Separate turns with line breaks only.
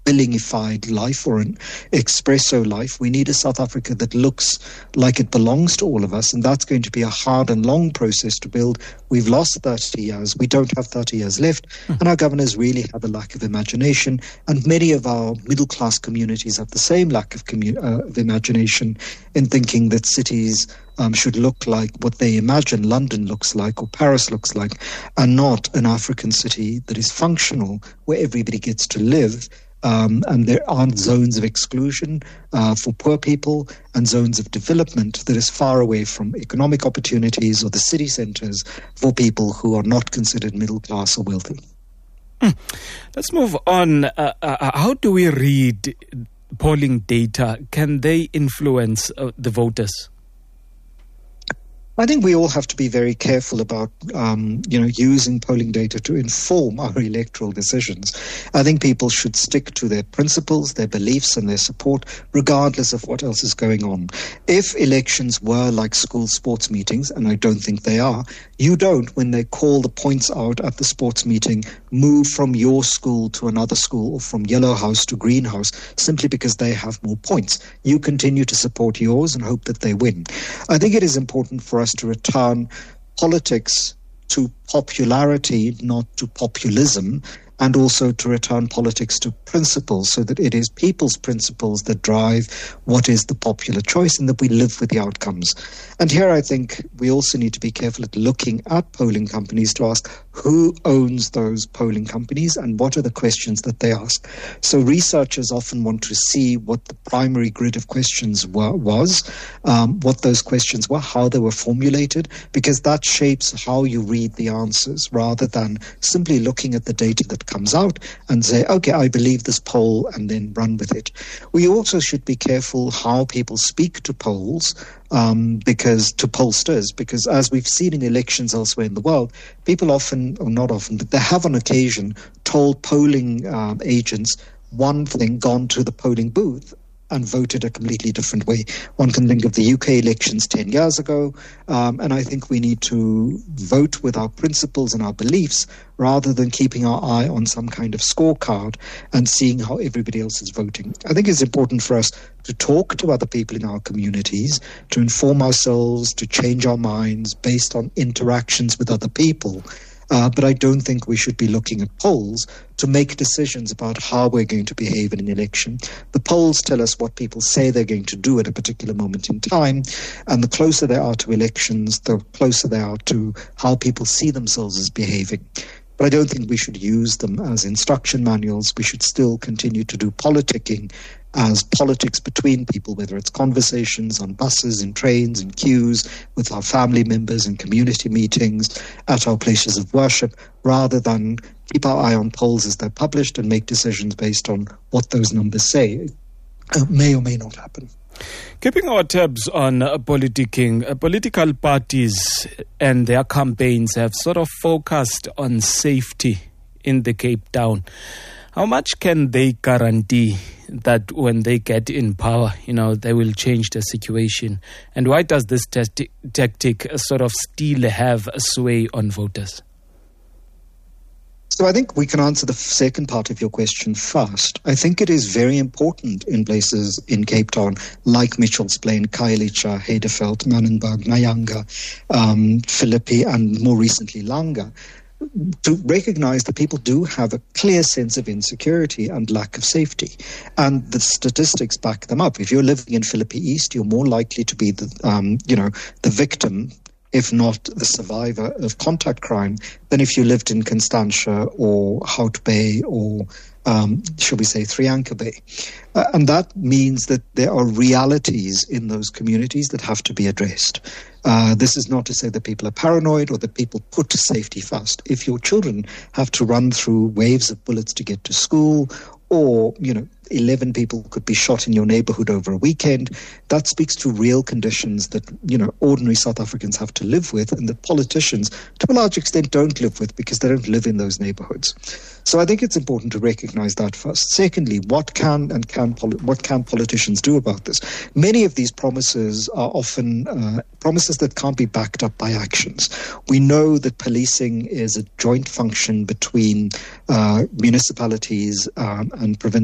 Billingified life or an espresso life. We need a South Africa that looks like it belongs to all of us, and that's going to be a hard and long process to build. We've lost 30 years. We don't have 30 years left, and our governors really have a lack of imagination, and many of our middle-class communities have the same lack of imagination in thinking that cities should look like what they imagine London looks like or Paris looks like, and not an African city that is functional, where everybody gets to live. And there aren't zones of exclusion for poor people and zones of development that is far away from economic opportunities or the city centres for people who are not considered middle class or wealthy.
Let's move on. How do we read polling data? Can they influence the voters?
I think we all have to be very careful about, using polling data to inform our electoral decisions. I think people should stick to their principles, their beliefs, and their support, regardless of what else is going on. If elections were like school sports meetings, and I don't think they are, you don't, when they call the points out at the sports meeting, move from your school to another school or from yellow house to green house simply because they have more points. You continue to support yours and hope that they win. I think it is important for us to return politics to popularity, not to populism, and also to return politics to principles, so that it is people's principles that drive what is the popular choice and that we live with the outcomes. And here I think we also need to be careful at looking at polling companies to ask who owns those polling companies and what are the questions that they ask. So researchers often want to see what the primary grid of questions was, what those questions were, how they were formulated, because that shapes how you read the answers, rather than simply looking at the data that comes out and say, okay, I believe this poll, and then run with it. We also should be careful how people speak to polls, because to pollsters, because as we've seen in elections elsewhere in the world, people often, or not often, but they have on occasion told polling agents one thing, gone to the polling booth and voted a completely different way. One can think of the UK elections 10 years ago, and I think we need to vote with our principles and our beliefs rather than keeping our eye on some kind of scorecard and seeing how everybody else is voting. I think it's important for us to talk to other people in our communities, to inform ourselves, to change our minds based on interactions with other people. But I don't think we should be looking at polls to make decisions about how we're going to behave in an election. The polls tell us what people say they're going to do at a particular moment in time, and the closer they are to elections, the closer they are to how people see themselves as behaving. But I don't think we should use them as instruction manuals. We should still continue to do politicking as politics between people, whether it's conversations on buses, in trains, in queues, with our family members, in community meetings, at our places of worship, rather than keep our eye on polls as they're published and make decisions based on what those numbers say. May or may not happen.
Keeping our tabs on politicking, political parties and their campaigns have sort of focused on safety in the Cape Town. How much can they guarantee that when they get in power, they will change the situation? And why does this tactic sort of still have a sway on voters?
So I think we can answer the second part of your question first. I think it is very important in places in Cape Town like Mitchell's Plain, Khayelitsha, Heideveld, Manenberg, Nyanga, Philippi, and more recently Langa, to recognize that people do have a clear sense of insecurity and lack of safety. And the statistics back them up. If you're living in Philippi East, you're more likely to be the victim, if not the survivor of contact crime, than if you lived in Constantia or Hout Bay or, should we say, Three Anchor Bay. And that means that there are realities in those communities that have to be addressed. This is not to say that people are paranoid or that people put safety first. If your children have to run through waves of bullets to get to school, or, 11 people could be shot in your neighborhood over a weekend, that speaks to real conditions that, ordinary South Africans have to live with, and that politicians, to a large extent, don't live with because they don't live in those neighborhoods. So I think it's important to recognize that first. Secondly, what can politicians do about this? Many of these promises are often promises that can't be backed up by actions. We know that policing is a joint function between municipalities and provincial